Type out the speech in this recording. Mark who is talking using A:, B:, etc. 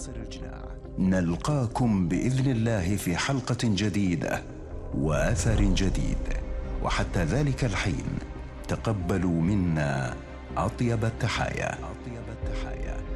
A: نلقاكم بإذن الله في حلقة جديدة وأثر جديد، وحتى ذلك الحين تقبلوا منا أطيب التحايا.